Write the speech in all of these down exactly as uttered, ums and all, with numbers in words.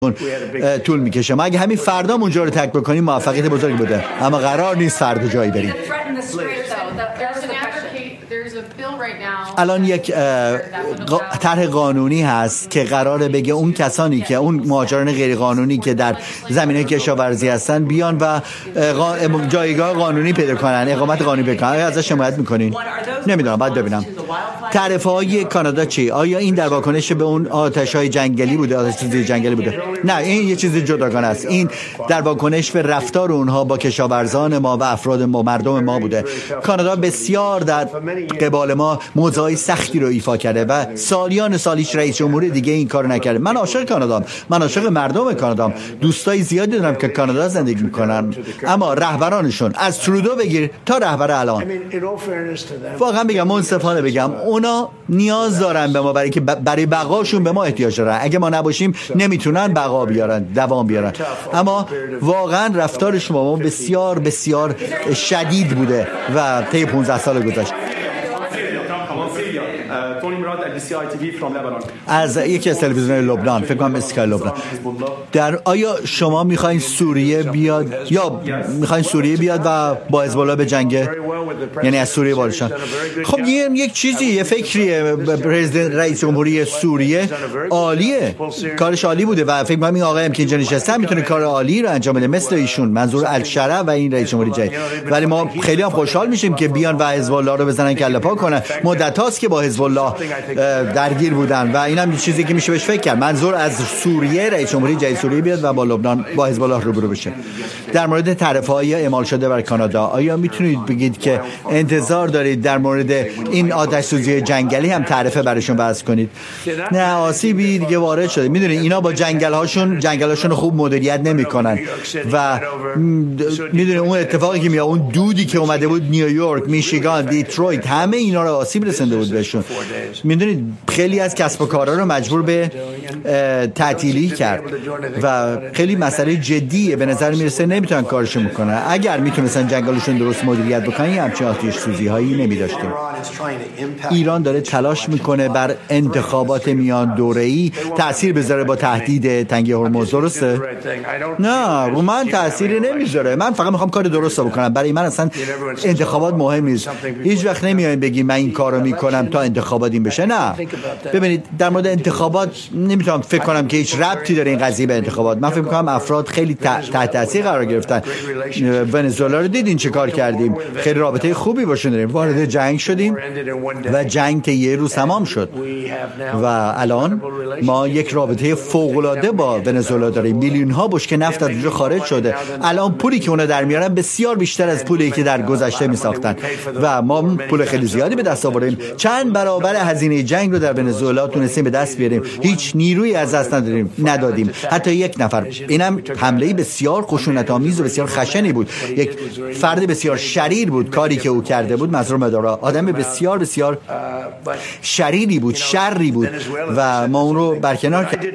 طول میکشه. ما اگه همین فردا اونجا رو ترک بکنیم موفقیت بزرگی بوده، اما قرار نیست فردا جایی بریم. الان یک طرح قانونی هست که قراره بگه اون کسانی که اون مهاجران غیر قانونی که در زمینه کشاورزی هستن بیان و جایگاه قانونی پیدا کنن، اقامت قانونی پیدا کنن. ازش حمایت میکنین؟ نمیدونم، بعد ببینم. تعرفه های کانادا چی؟ آیا این در واکنش به اون آتش‌های جنگلی بوده، آتش‌سوزی جنگلی بوده؟ نه، این یه چیز جداگانه است. این در واکنش به رفتار اونها با کشاورزان ما و افراد ما، مردم ما بوده. کانادا بسیار در قبال ما موضوعی سختی رو ایفا کرده و سالیان سال هیچ رئیس جمهور دیگه این کارو نکرده. من عاشق کانادام، من عاشق مردم کانادام، دوستای زیادی دارم که کانادا زندگی میکنن، اما رهبرانشون از ترودو بگیر تا رهبر الان، واقعا بگم منصفانه بگم، اونا نیاز دارن به ما، برای که برای بقاشون به ما احتیاج دارن. اگه ما نباشیم نمیتونن بقا بیارن، دوام بیارن. اما واقعا رفتارشون با ما بسیار بسیار شدید بوده و طی پانزده سال گذشته. از یکی از تلویزیون لبنان، فکر کنم اسکای لبنان. در آیا شما میخواین سوریه بیاد یا میخواین سوریه بیاد و با حزب الله به جنگ، یعنی از سوریه وارشن؟ خب یه یک چیزی، یه فکریه. پرزیدنت رئیس جمهوری سوریه عالیه، کارش عالی بوده و فکر کنم این آقایی هم که اینجا نشسته میتونه کار عالی رو انجام بده مثل ایشون، منظور الشرع و این رئیس جمهوری جدید. ولی ما خیلی هم خوشحال میشیم که بیان و حزب الله رو بزنن کله پا کنن. مدت هاست که با حزب الله درگیر بودن و اینم چیزی که میشه بهش فکر کرد. منظور از سوریه رئیس جمهوری جدید سوریه بیاد و با لبنان با حزب الله روبرو بشه. در مورد تعرفه‌های اعمال شده بر کانادا، آیا میتونید بگید که انتظار دارید در مورد این آتش سوزی جنگلی هم تعرفه براشون وضع کنید؟ نه، آسیبی دیگه وارد شده. میدونید اینا با جنگل هاشون جنگل هاشون خوب مدیریت نمیکنن و میدونید اون اتفاقی که میاد، اون دودی که اومده بود نیویورک، میشیگان، دیترویت، همه اینا رو آسیب رسونده بود بهشون. میدونید خیلی از کسب و کارها رو مجبور به تعطیلی کرد و خیلی مسئله جدیه. به نظر میرسه نمیتونن کارشون بکنن. اگر میتونستن جنگلشون درست مدیریت بکنن همچین آتش سوزی هایی نمیداشتیم. ایران داره تلاش میکنه بر انتخابات میان دوره‌ای تأثیر بذاره با تهدید تنگه هرمز، درسته؟ نه، رو من تأثیری نمیذاره. من فقط میخوام کار درست رو بکنم. برای من اصلا انتخابات مهم نیست. هیچ وقت نمیاین بگی من این کارو میکنم تا انتخابات این بشه. نه، ببینید در مورد انتخابات نمیتونم فکر کنم که هیچ ربطی داره این قضیه به انتخابات. من فکر میکنم افراد خیلی تحت تاثیر قرار گرفتن. ونزوئلا رو دیدین چه کار کردیم، خیلی رابطه خوبی باشون داریم. وارد جنگ شدیم و جنگ که یه روز تمام شد و الان ما یک رابطه فوق العاده با ونزوئلا داریم. میلیون ها بشکه نفت از اونجا خارج شده. الان پولی که اونا در میارن بسیار بیشتر از پولی که در گذشته میساختن و ما پول خیلی زیادی به دست آوردیم. چند برابر هزینه جنگ رو در ونزوئلا تونستیم به دست بیاریم. هیچ نیرویی از دست ندادیم ندادیم حتی یک نفر. اینم حمله بسیار خشونت‌آمیز و بسیار خشنی بود. یک فرد بسیار شریر بود کاری که او کرده بود. منظور مدارا آدم بسیار بسیار شریری بود، شری بود و ما اون رو برکنار کردیم.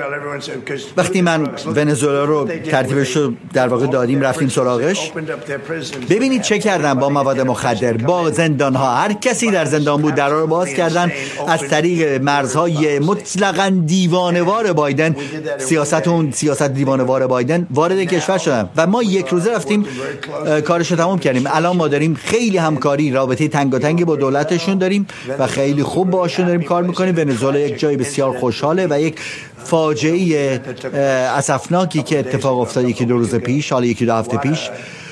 وقتی من ونزوئلا رو ترتیبش رو در واقع دادیم، رفتیم سراغش، ببینید چه کردن با مواد مخدر، با زندان‌ها. هر کسی در زندان بود درا رو باز کردن. از طریق مرزهای مطلقاً دیوانه‌وار بایدن، سیاست اون سیاست دیوانه‌وار بایدن وارد کشور شدن و ما یک روزه رفتیم کارش رو تمام کردیم. الان ما داریم خیلی همکاری، رابطه تنگاتنگی با دولتشون داریم و خیلی خوب باهاشون داریم کار میکنیم. ونزوئلا یک جای بسیار خوشحاله و یک فاجعه اسفناکی که اتفاق افتاد یکی دو روز پیش، حالا یکی دو هفته پیش،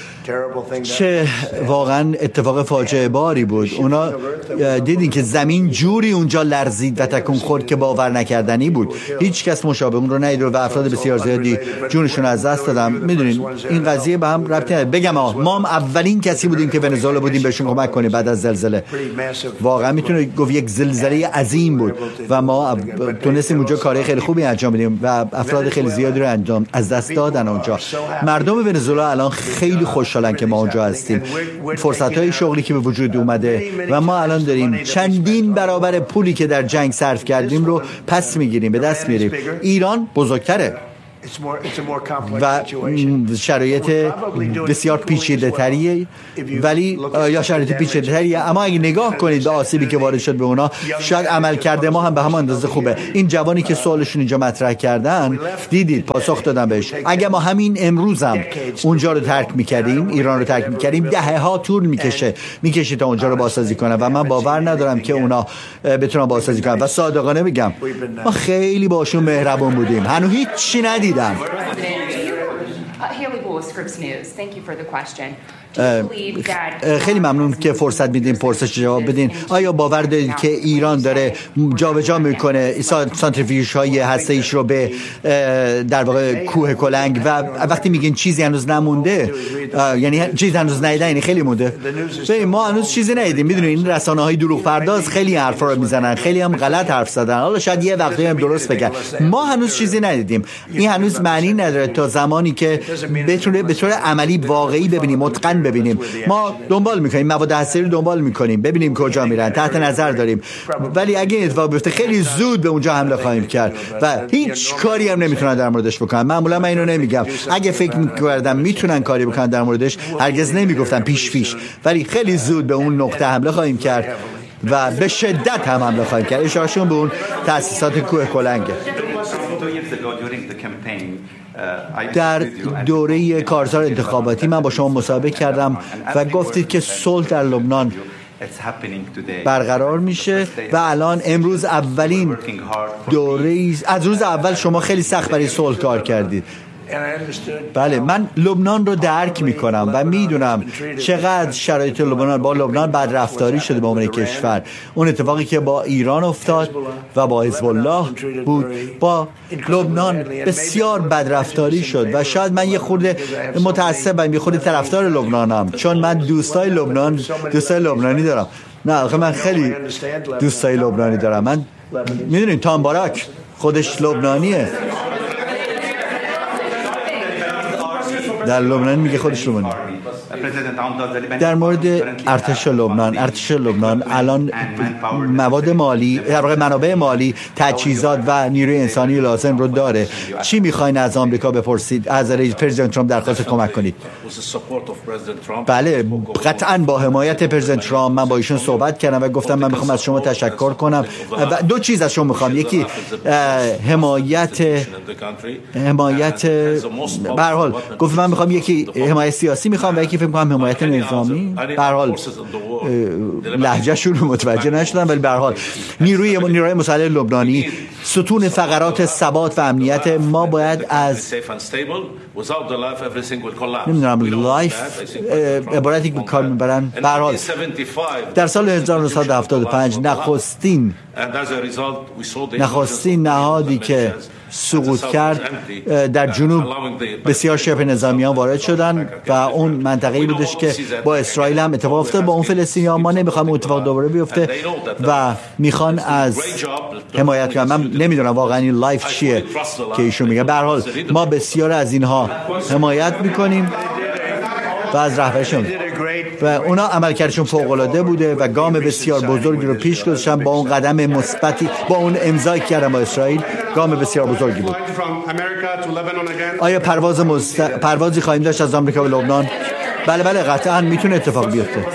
چه واقعا اتفاق فاجعه باری بود. اونا دیدین که زمین جوری اونجا لرزید و تکون خورد که باور نکردنی بود. هیچ کس مشابه اون رو ندید و افراد بسیار زیادی جونشون از دست دادن. میدونین این قضیه به هم ربطی نداره. بگم آه ما هم اولین کسی بودیم که ونزوئلا بودیم بهشون کمک کنیم بعد از زلزله. واقعا میتونه گفت یک زلزله عظیم بود و ما تونستیم اونجا کارهای خیلی خوبی انجام بدیم و افراد خیلی زیادی رو انجام از دست دادن اونجا. مردم ونزوئلا الان خیلی خوش خوشحالن که ما اونجا هستیم. فرصت‌های شغلی که به وجود اومده و ما الان داریم چندین برابر پولی که در جنگ صرف کردیم رو پس میگیریم، به دست میاریم. ایران بزرگتره. و شرایط بسیار پیچیده تریه، ولی یا شرایط پیچیده تریه، اما اگه نگاه کنید به آسیبی که وارد شد به اونا، شاید عمل کرده ما هم به همون اندازه خوبه. این جوانی که سوالشون اینجا مطرح کردن، دیدید پاسخ دادم بهش. اگه ما همین امروز هم اونجا رو ترک میکردیم، ایران رو ترک میکردیم، دهه ها طول میکشه میکشه تا اونجا رو بازسازی کنن و من باور ندارم که اونا بتونن بازسازی کنن. و صادقانه بگم ما خیلی باشون مهربون بودیم، هنوز هیچی ندیدم. خیلی ممنون که فرصت میدین پرسش جواب بدین. آیا باور دارید که ایران داره جابجا میکنه سانتریفیوژ های هسته ایش رو به در واقع کوه کلنگ و وقتی میگین چیزی هنوز نمونده، یعنی چیزی هنوز ندیدن، یعنی خیلی مونده؟ ببین ما هنوز چیزی ندیدیم. میدونید این رسانه های دروغ پرداز خیلی حرفا رو میزنن، خیلی هم غلط حرف زدن، حالا شاید یه وقتی هم درست بگن. ما هنوز چیزی ندیدیم. این هنوز معنی نداره تا زمانی که بتونه به طور عملی واقعی ببینیم، متقن ببینیم. ما دنبال میکنیم، مواد هسته‌ای رو دنبال میکنیم، ببینیم کجا میرن، تحت نظر داریم، ولی اگه این اتفاق بیفته خیلی زود به اونجا حمله خواهیم کرد و هیچ کاری هم نمیتونن در موردش بکنن. معمولا من اینو نمیگم، اگه فکر میکردم میتونن کاری بکنن در موردش هرگز نمیگفتم پیش پیش، ولی خیلی زود به اون نقطه حمله خواهیم کرد و به شدت هم حمله خواهیم کرد. اشارهشون به اون تأسیسات کوه کلنگه. در دوره کارزار انتخاباتی من با شما مصاحبه کردم و گفتید که صلح در لبنان برقرار میشه و الان امروز اولین دوره، از روز اول شما خیلی سخت برای صلح کار کردید. بله، من لبنان رو درک میکنم و میدونم چقدر شرایط لبنان با لبنان بد رفتاری شده به عنوان کشور. اون اتفاقی که با ایران افتاد و با حزب الله بود، با لبنان بسیار بد رفتاری شد و شاید من یه خورده متعصبم، یه خورده طرفدار لبنانم، چون من دوستای لبنان دوستای لبنانی دارم. نه آخه من خیلی دوستای لبنانی دارم. من میدونین تام باراک خودش لبنانیه، در لبنان میگه خودش لبنانی. در مورد ارتش لبنان، ارتش لبنان الان مواد مالی، در واقع منابع مالی، تجهیزات و نیروی انسانی لازم رو داره. چی میخواین از آمریکا بپرسید؟ از رئیس پرزیدنت ترامپ درخواست کمک کنید. بله، قطعا با حمایت پرزیدنت ترامپ من با ایشون صحبت کردم و گفتم من میخوام از شما تشکر کنم و دو چیز از شما میخوام. یکی حمایت حمایت به هر حال گفتم من میخوام یکی حمایت سیاسی میخوام و یکی فکر کنم حمایت نظامی. به هر حال لهجهشون رو متوجه نشدم، ولی به هر حال نیروی نیروی مسلح لبنانی ستون فقرات ثبات و امنیت ما باید از نمیدونم لایف عبارتی که کار میبرن. به هر حال در سال هزار و نهصد و هفتاد و پنج نخستین نخستین نهادی که سقوط کرد در جنوب بسیار شبه نظامیان وارد شدن و اون منطقه‌ای بودش که با اسرائیل هم اتفاق افتاد. با اون فلسطینیان ما نمیخوام اون اتفاق دوباره بیفته و میخوان از حمایت کنن. من نمیدونم واقعا این لایف چیه که ایشون میگه. به هر حال ما بسیار از اینها حمایت میکنیم و از رهبرشون و اونا عملکردشون فوق‌العاده بوده و گام بسیار بزرگی رو پیش گذاشتن. با اون قدم مثبتی، با اون امضایی که کردن با اسرائیل، گام بسیار بزرگی بود. آیا پرواز مست... پروازی خواهیم داشت از آمریکا به لبنان؟ بله بله قطعا میتونه اتفاق بیفته.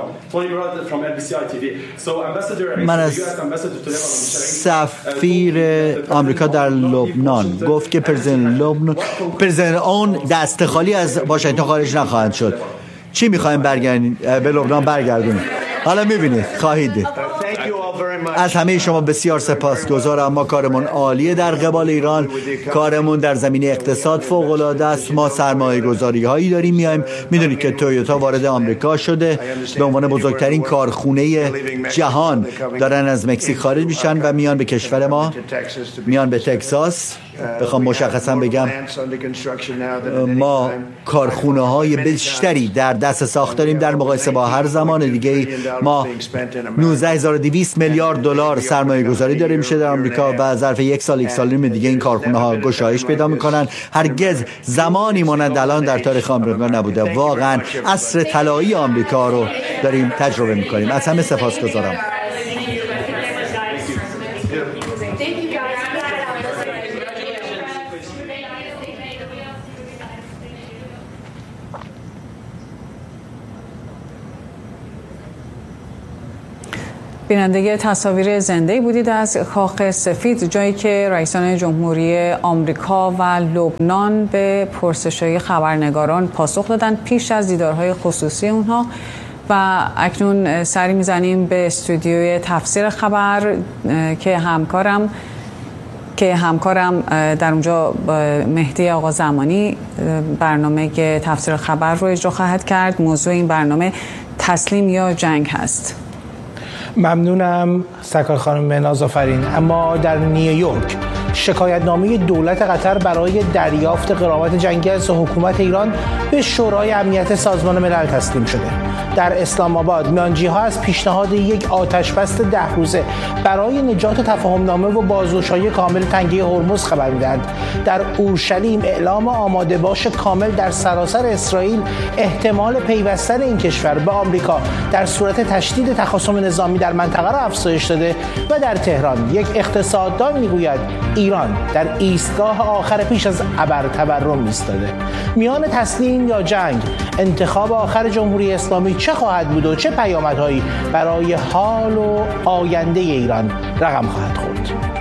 من از سفیر آمریکا در لبنان گفت که پرزیدنت لبنان پرزیدنت اون دست خالی از واشنگتن خارج نخواهند شد. چی میخوایم برگردین به لبنان برگردونیم؟ حالا میبینید، خواهید دید. از همه شما بسیار سپاسگزارم. ما کارمون عالیه در قبال ایران، کارمون در زمینه اقتصاد فوق العاده است. ما سرمایه گذاری هایی داریم میایم. میدونید که تویوتا وارد آمریکا شده، به عنوان بزرگترین کارخونه جهان دارن از مکزیک خارج میشن و میان به کشور ما، میان به تگزاس. بخوام مشخصا بگم ما کارخونه های بیشتری در دست ساخت داریم در مقایسه با هر زمان دیگه. ما نوزده هزار و دویست میلیارد دلار سرمایه گذاری داریم میشه در آمریکا و ظرف یک سال یک سال نیم دیگه این کارخونه ها گشایش پیدا میکنن. هرگز زمانی مانند الان در تاریخ آمریکا نبوده. واقعا عصر طلایی آمریکا رو داریم تجربه میکنیم. از همه سپاسگزارم. بیننده تصاویر زنده بودید از کاخ سفید، جایی که رئیسان جمهوری آمریکا و لبنان به پرسش‌های خبرنگاران پاسخ دادند پیش از دیدارهای خصوصی اونها. و اکنون سری میزنیم به استودیوی تفسیر خبر که همکارم که همکارم در اونجا مهدی آقا زمانی برنامه تفسیر خبر رو اجرا خواهد کرد. موضوع این برنامه تسلیم یا جنگ هست. ممنونم سرکار خانم مهناز آفرین. اما در نیویورک شکایتنامه دولت قطر برای دریافت غرامت جنگی از حکومت ایران به شورای امنیت سازمان ملل تسلیم شده. در اسلام آباد میانجی‌ها از پیشنهاد یک آتش‌بس ده روزه برای نجات تفاهم‌نامه و بازگشایی کامل تنگه هرمز خبر می‌دهند. در اورشلیم اعلام آماده باش کامل در سراسر اسرائیل احتمال پیوستن این کشور به آمریکا در صورت تشدید تخاصم نظامی در منطقه را افزایش داده. و در تهران یک اقتصاددان میگوید ایران در ایستگاه آخر پیش از ابر تورم ایستاده. میان تسلیم یا جنگ، انتخاب آخر جمهوری اسلامی چه خواهد بود و چه پیامدهایی برای حال و آینده ایران رقم خواهد خورد؟